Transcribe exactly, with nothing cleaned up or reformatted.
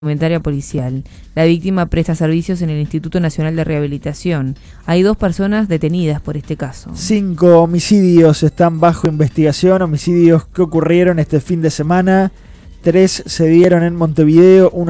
Indumentaria policial. La víctima presta servicios en el Instituto Nacional de Rehabilitación. Hay dos personas detenidas por este caso. Cinco homicidios están bajo investigación, homicidios que ocurrieron este fin de semana. Tres se dieron en Montevideo, una